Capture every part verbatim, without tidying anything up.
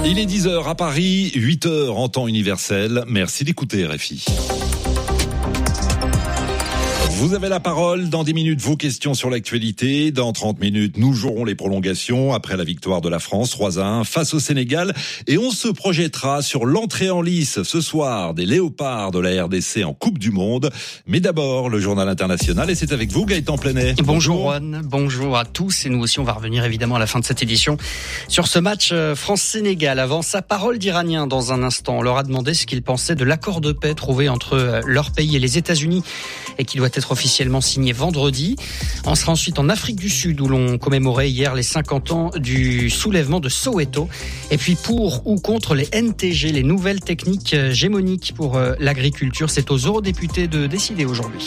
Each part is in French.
Il est dix heures à Paris, huit heures en temps universel. Merci d'écouter R F I. Vous avez la parole. Dans dix minutes, vos questions sur l'actualité. Dans trente minutes, nous jouerons les prolongations après la victoire de la France trois à un face au Sénégal. Et on se projettera sur l'entrée en lice ce soir des Léopards de la R D C en Coupe du Monde. Mais d'abord, le journal international. Et c'est avec vous, Gaëtan Plenet. Bonjour Juan, bonjour à tous. Et nous aussi, on va revenir évidemment à la fin de cette édition sur ce match France-Sénégal. Avant sa parole d'Iranien dans un instant, on leur a demandé ce qu'ils pensaient de l'accord de paix trouvé entre leur pays et les États-Unis et qui doit être officiellement signé vendredi. On sera ensuite en Afrique du Sud où l'on commémorait hier les cinquante ans du soulèvement de Soweto. Et puis pour ou contre les N T G, les nouvelles techniques gémoniques pour l'agriculture, c'est aux eurodéputés de décider aujourd'hui.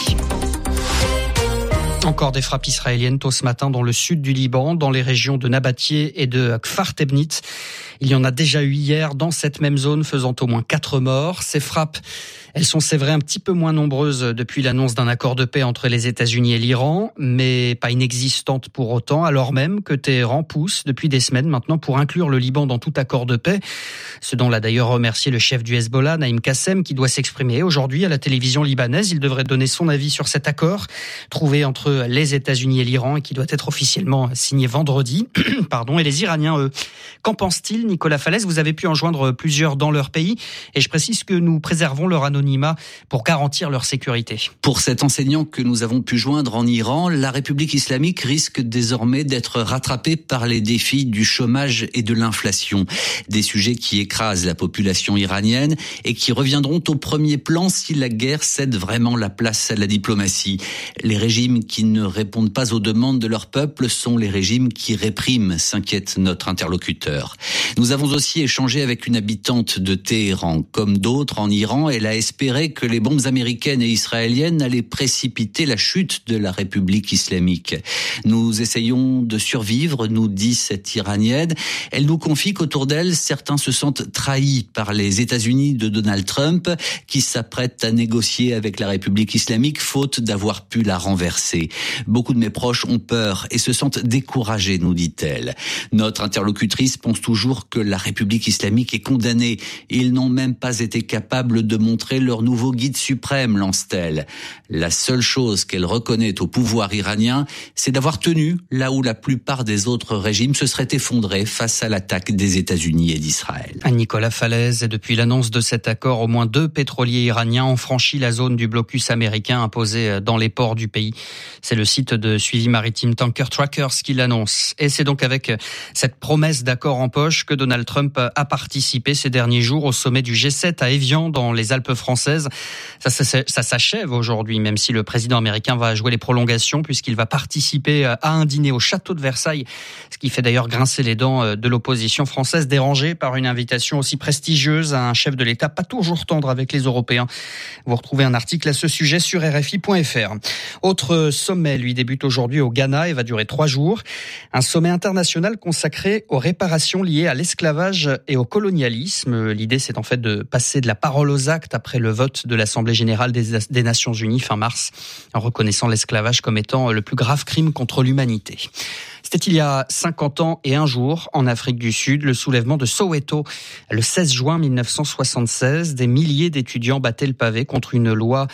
Encore des frappes israéliennes tôt ce matin dans le sud du Liban, dans les régions de Nabatieh et de Kfar Tebnit. Il y en a déjà eu hier dans cette même zone, faisant au moins quatre morts. Ces frappes, elles sont, c'est vrai, un petit peu moins nombreuses depuis l'annonce d'un accord de paix entre les États-Unis et l'Iran, mais pas inexistantes pour autant, alors même que Téhéran pousse depuis des semaines maintenant pour inclure le Liban dans tout accord de paix. Ce dont l'a d'ailleurs remercié le chef du Hezbollah, Naïm Kassem, qui doit s'exprimer aujourd'hui à la télévision libanaise. Il devrait donner son avis sur cet accord trouvé entre les États-Unis et l'Iran et qui doit être officiellement signé vendredi. Pardon. Et les Iraniens, eux, qu'en pensent-ils? Nicolas Falaise, vous avez pu en joindre plusieurs dans leur pays et je précise que nous préservons leur anonymat pour garantir leur sécurité. Pour cet enseignant que nous avons pu joindre en Iran, la République islamique risque désormais d'être rattrapée par les défis du chômage et de l'inflation. Des sujets qui écrasent la population iranienne et qui reviendront au premier plan si la guerre cède vraiment la place à la diplomatie. Les régimes qui ne répondent pas aux demandes de leur peuple sont les régimes qui répriment, s'inquiète notre interlocuteur. Nous avons aussi échangé avec une habitante de Téhéran. Comme d'autres en Iran, elle a espéré que les bombes américaines et israéliennes allaient précipiter la chute de la République islamique. Nous essayons de survivre, nous dit cette Iranienne. Elle nous confie qu'autour d'elle, certains se sentent trahis par les États-Unis de Donald Trump, qui s'apprêtent à négocier avec la République islamique, faute d'avoir pu la renverser. Beaucoup de mes proches ont peur et se sentent découragés, nous dit-elle. Notre interlocutrice pense toujours que la République islamique est condamnée. Ils n'ont même pas été capables de montrer leur nouveau guide suprême, lance-t-elle. La seule chose qu'elle reconnaît au pouvoir iranien, c'est d'avoir tenu là où la plupart des autres régimes se seraient effondrés face à l'attaque des États-Unis et d'Israël. Nicolas Falaise, et depuis l'annonce de cet accord, au moins deux pétroliers iraniens ont franchi la zone du blocus américain imposé dans les ports du pays. C'est le site de suivi maritime Tanker Trackers qui l'annonce. Et c'est donc avec cette promesse d'accord en poche que Donald Trump a participé ces derniers jours au sommet du G sept à Évian dans les Alpes françaises. Ça, ça, ça s'achève aujourd'hui, même si le président américain va jouer les prolongations puisqu'il va participer à un dîner au château de Versailles, ce qui fait d'ailleurs grincer les dents de l'opposition française dérangée par une invitation aussi prestigieuse à un chef de l'État pas toujours tendre avec les Européens. Vous retrouvez un article à ce sujet sur R F I point F R. Autre sommet, lui, débute aujourd'hui au Ghana et va durer trois jours. Un sommet international consacré aux réparations liées à l'esclavage et au colonialisme. L'idée, c'est en fait de passer de la parole aux actes après le vote de l'Assemblée générale des, des Nations unies fin mars, en reconnaissant l'esclavage comme étant le plus grave crime contre l'humanité. C'était il y a cinquante ans et un jour, en Afrique du Sud, le soulèvement de Soweto. Le seize juin mille neuf cent soixante-seize, des milliers d'étudiants battaient le pavé contre une loi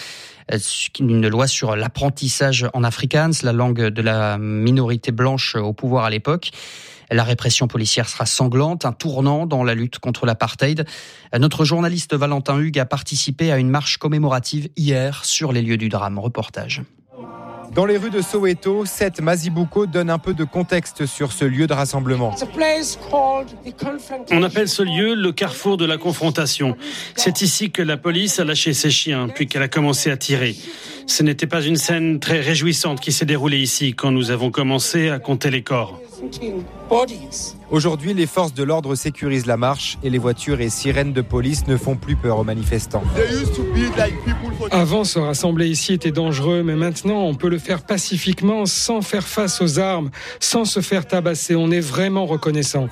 une loi sur l'apprentissage en afrikaans, la langue de la minorité blanche au pouvoir à l'époque. La répression policière sera sanglante, un tournant dans la lutte contre l'apartheid. Notre journaliste Valentin Hugues a participé à une marche commémorative hier sur les lieux du drame. Reportage. Dans les rues de Soweto, Seth Mazibuko donne un peu de contexte sur ce lieu de rassemblement. On appelle ce lieu le carrefour de la confrontation. C'est ici que la police a lâché ses chiens, puis qu'elle a commencé à tirer. Ce n'était pas une scène très réjouissante qui s'est déroulée ici quand nous avons commencé à compter les corps. Aujourd'hui, les forces de l'ordre sécurisent la marche et les voitures et sirènes de police ne font plus peur aux manifestants. Avant, se rassembler ici était dangereux, mais maintenant, on peut le faire pacifiquement, sans faire face aux armes, sans se faire tabasser. On est vraiment reconnaissant.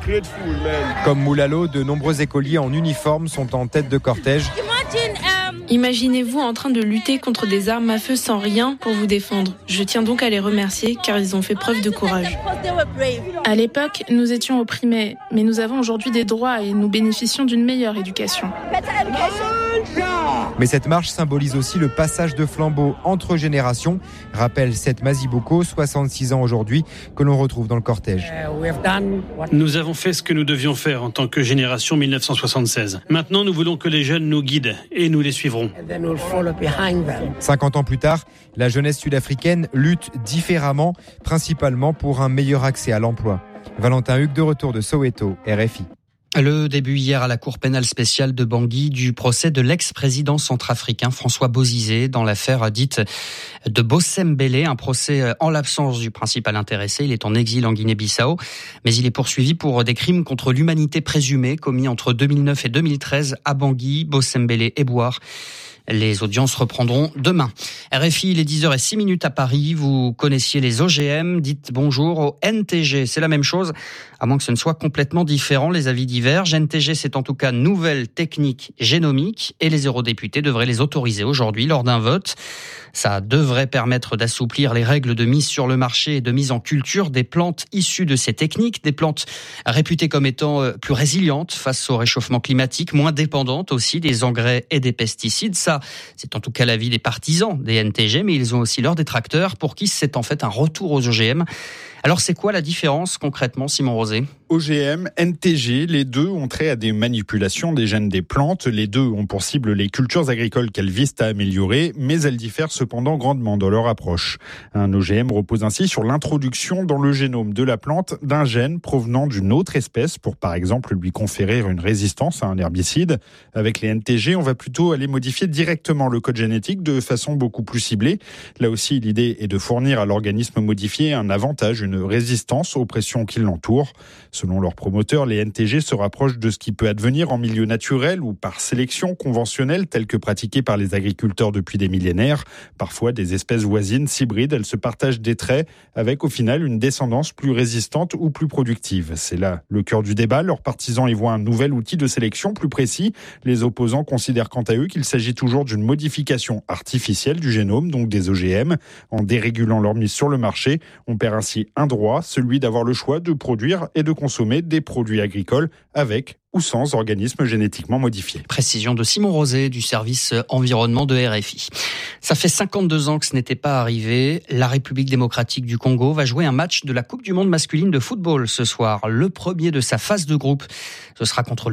Comme Moulalo, de nombreux écoliers en uniforme sont en tête de cortège. Imaginez-vous en train de lutter contre des armes à feu sans rien pour vous défendre. Je tiens donc à les remercier car ils ont fait preuve de courage. À l'époque, nous étions opprimés, mais nous avons aujourd'hui des droits et nous bénéficions d'une meilleure éducation. Mais cette marche symbolise aussi le passage de flambeau entre générations, rappelle Seth Masiboko, soixante-six ans aujourd'hui, que l'on retrouve dans le cortège. Nous avons fait ce que nous devions faire en tant que génération mille neuf cent soixante-seize. Maintenant, nous voulons que les jeunes nous guident et nous les suivrons. cinquante ans plus tard, la jeunesse sud-africaine lutte différemment, principalement pour un meilleur accès à l'emploi. Valentin Hugues de retour de Soweto, R F I. Le début hier à la Cour pénale spéciale de Bangui du procès de l'ex-président centrafricain François Bozizé dans l'affaire dite de Bossembélé, un procès en l'absence du principal intéressé. Il est en exil en Guinée-Bissau, mais il est poursuivi pour des crimes contre l'humanité présumés commis entre deux mille neuf et deux mille treize à Bangui, Bossembélé et Bouar. Les audiences reprendront demain. R F I, il est dix heures zéro six minutes à Paris. Vous connaissiez les O G M. Dites bonjour au N T G. C'est la même chose, à moins que ce ne soit complètement différent. Les avis divergent. N T G, c'est en tout cas nouvelles techniques génomiques et les eurodéputés devraient les autoriser aujourd'hui lors d'un vote. Ça devrait permettre d'assouplir les règles de mise sur le marché et de mise en culture des plantes issues de ces techniques, des plantes réputées comme étant plus résilientes face au réchauffement climatique, moins dépendantes aussi des engrais et des pesticides. Ça, c'est en tout cas l'avis des partisans des N T G, mais ils ont aussi leurs détracteurs pour qui c'est en fait un retour aux O G M. Alors c'est quoi la différence concrètement, Simon Rosé ? O G M, N T G, les deux ont trait à des manipulations des gènes des plantes. Les deux ont pour cible les cultures agricoles qu'elles visent à améliorer, mais elles diffèrent cependant grandement dans leur approche. Un O G M repose ainsi sur l'introduction dans le génome de la plante d'un gène provenant d'une autre espèce pour par exemple lui conférer une résistance à un herbicide. Avec les N T G, on va plutôt aller modifier directement le code génétique de façon beaucoup plus ciblée. Là aussi, l'idée est de fournir à l'organisme modifié un avantage, une résistance aux pressions qui l'entourent. Selon leurs promoteurs, les N T G se rapprochent de ce qui peut advenir en milieu naturel ou par sélection conventionnelle telle que pratiquée par les agriculteurs depuis des millénaires. Parfois, des espèces voisines s'hybrident, elles se partagent des traits avec au final une descendance plus résistante ou plus productive. C'est là le cœur du débat. Leurs partisans y voient un nouvel outil de sélection plus précis. Les opposants considèrent quant à eux qu'il s'agit toujours d'une modification artificielle du génome, donc des O G M. En dérégulant leur mise sur le marché, on perd ainsi un droit, celui d'avoir le choix de produire et de consommer des produits agricoles avec ou sans organismes génétiquement modifiés. Précision de Simon Rosé du service environnement de R F I. Ça fait cinquante-deux ans que ce n'était pas arrivé. La République démocratique du Congo va jouer un match de la Coupe du monde masculine de football ce soir, le premier de sa phase de groupe. Ce sera contre le